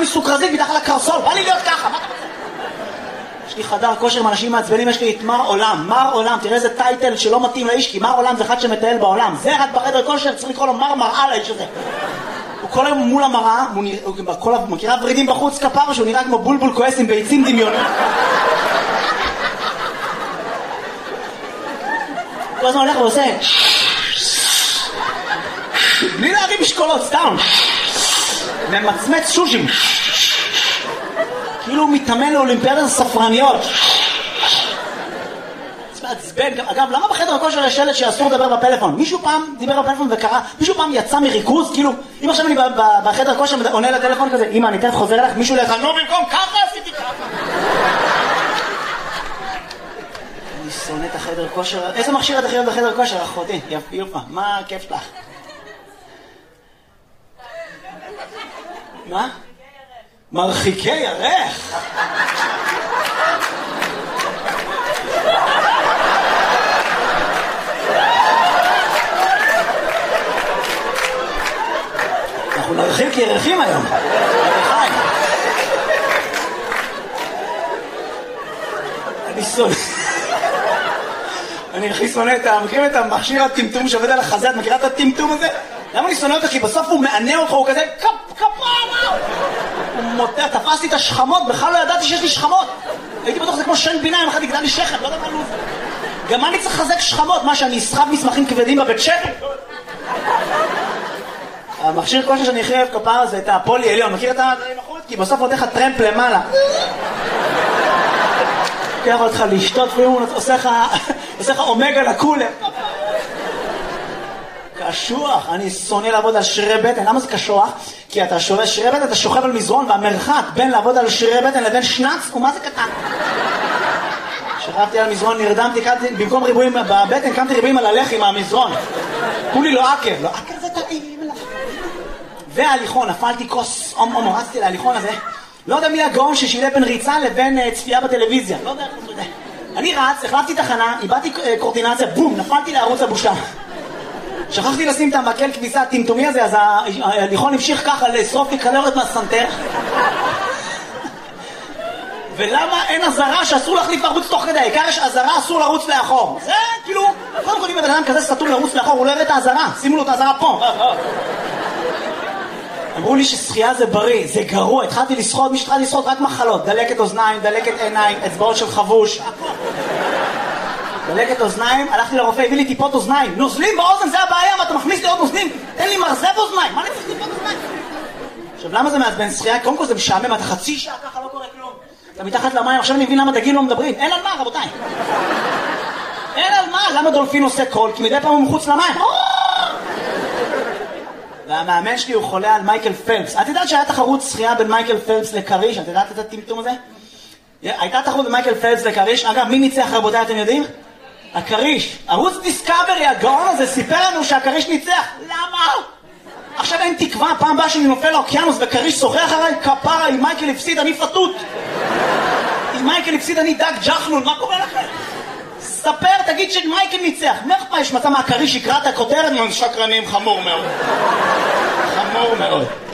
סוכרזית מתחת לקרסול, בא לי להיות ככה, מה אתה רוצה? יש לי חדר כושר עם אנשים מעצבנים, יש לי את מר עולם, מר עולם, תראה איזה טייטל שלא מתאים לאיש, כי מר עולם זה אחד שמטייל בעולם, זה רק בחדר כושר, צריך לקרוא לו מר מראה לאיש הזה. הוא כל היום מול המראה, הוא מכירה ורידים בחוץ כפר, שהוא נראה כמו בולבול כועס עם ביצים דמיונות. כל הזמן הולך ועושה בלי להרים משקולות, סתם ממצמץ שושים כאילו הוא מתאמן לאולימפיאדת הספרניות. אגב, למה בחדר הכושר יש שלט שאסור לדבר בפלאפון? מישהו פעם דיבר בפלאפון וקרא, מישהו פעם יצא מריכוז, כאילו אם עכשיו אני בחדר הכושר עונה לטלפון כזה, אמא אני תכף חוזר לך, מישהו לך לא במקום ככה עשיתי ככה. אני שונא את החדר כושר. איזה מכשיר את הכי אוהב בחדר כושר? אחותי, יופה, מה הכיף שלך? מה? מרחיקי ירך. אנחנו נרחיק ירחים היום. אני שונא. אני הכי שונא את מכירים את המכשיר הטמטום שעובד על החזה, את מכירה את הטמטום הזה? למה אני שונא אותו? כי בסוף הוא מענה אותך, הוא כזה כפרה! הוא מוטע, תפסתי את השכמות, בכלל לא ידעתי שיש לי שכמות. הייתי בטוח זה כמו שן בינה, אם אחד יגדל לי שכם, לא יודע מה לוז. גם אני צריך לחזק שכמות, מה שאני אסחב מסמכים כבדים בבית שכם? המכשיר כושר שאני הכי אוהב כפרה זה את הפולי עליון, מכיר את המחורת? כי בסוף עוד איך הטרמפ למעלה. לוקח אותך לשתות, והוא עושה לך אומגה לקולר. קשוח, אני שונא לעבוד על שרירי בטן. למה זה קשוח? כי אתה שרירי בטן, אתה שוכב על מזרון, והמרחק בין לעבוד על שרירי בטן לבין שנץ הוא מה זה קטן. שכבתי על מזרון, נרדמתי, במקום ריבועים בבטן, קמתי ריבועים על הלחי מהמזרון. כולי לא עקר, לא עקר זה טעים. וההליכון, נפלתי כוס, רצתי להליכון הזה. לא יודע מי הגאון ששילה בין ריצה לבין צפייה בטלוויזיה. לא יודע איך זה יודע. אני רץ, החלפתי תחנה, איבדתי קורטינציה, בום, נפלתי לערוץ הבושה. שכחתי לשים את המקל כביסה הטמטומי הזה, אז ההליכון המשיך ככה לשרוף לי קלוריות מהסנטר. ולמה אין עזרה שאסור להחליף ערוץ תוך כדי? העיקר יש עזרה, אסור לרוץ לאחור. זה כאילו, קודם כל אם בן אדם כזה סתום לרוץ לאחור, הוא לא יראה את העזרה. שימו לו את העזרה פה. אמרו לי ששחייה זה בריא, זה גרוע. התחלתי לשחות, מי שהתחלתי לשחות רק מחלות. דלקת אוזניים, דלקת עיניים, אצבעות של חבוש. דלקת אוזניים, הלכתי לרופא, הביא לי טיפות אוזניים. נוזלים באוזן, זה הבעיה, מה אתה מכניס לי עוד נוזלים? תן לי מרזב אוזניים, מה אני צריך טיפות אוזניים? עכשיו למה זה מעצבן שחייה? קודם כל זה משעמם, אתה חצי שעה ככה לא קורה כלום. אתה מתחת למים, עכשיו אני מבין למה דגים לא מדברים. אין על מה, רבותיי. אין על מה, למה דולפין עושה קול? כי מדי פעם הוא מחוץ למים. והמאמן שלי הוא חולה על מייקל פלפס. את יודעת שהיה תחרות שחייה בין מייקל פלפס לקריש? את יודעת את הטמטום הזה? הייתה תחרות בין מייקל פלפס לקריש. אגב, מי ניצח רבותיי, אתם יודעים? הקריש. ערוץ דיסקאברי, הגאון הזה, סיפר לנו שהקריש ניצח. למה? עכשיו אין תקווה, פעם באה שאני נופל לאוקיינוס וקריש שוחח עליי, כפרה, אם מייקל הפסיד אני פתות. אם מייקל הפסיד אני דג ג'חנון, מה קורה לכם? ספר, תגיד שמייקל ניצח. מה יש מצא מהקריש יקרא את הכותרת? שקרנים, חמור מאוד. חמור מאוד.